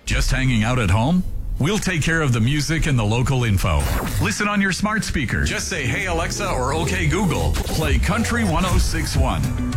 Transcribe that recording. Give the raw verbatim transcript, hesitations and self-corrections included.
Just hanging out at home? We'll take care of the music and the local info. Listen on your smart speaker. Just say, "Hey Alexa," or "Okay Google, play Country one oh six point one."